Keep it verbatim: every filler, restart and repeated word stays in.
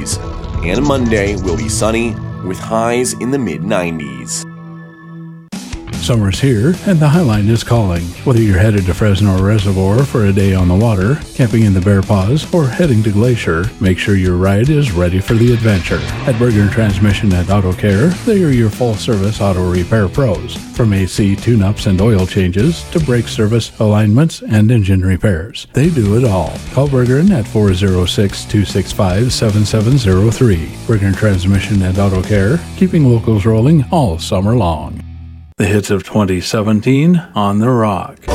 seventies. And Monday will be sunny with highs in the mid nineties. Summer's here, and the Highline is calling. Whether you're headed to Fresno Reservoir for a day on the water, camping in the Bear Paws, or heading to Glacier, make sure your ride is ready for the adventure. At Berger Transmission and Auto Care, they are your full-service auto repair pros. From A C tune-ups and oil changes to brake service, alignments, and engine repairs. They do it all. Call Bergeron at four oh six, two six five, seven seven oh three. Berger Transmission and Auto Care, keeping locals rolling all summer long. The hits of twenty seventeen on The Rock.